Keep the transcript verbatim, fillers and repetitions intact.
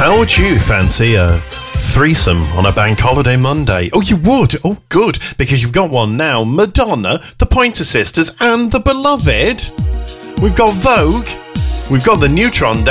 How would you fancy a threesome on a bank holiday Monday? Oh, you would? Oh, good, because you've got one now. Madonna, the Pointer Sisters, and the Beloved. We've got Vogue. We've got the Neutron Dance.